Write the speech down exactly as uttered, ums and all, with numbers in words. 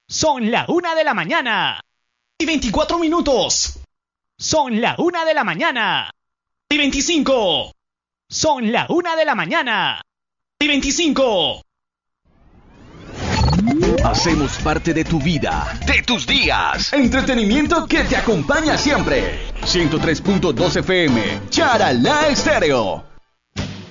Son la una de la mañana. Y veinticuatro minutos. Son la una de la mañana. Y veinticinco. Son la una de la mañana. Y veinticinco. Hacemos parte de tu vida, de tus días. Entretenimiento que te acompaña siempre. ciento tres punto dos F M, Charalá Estéreo.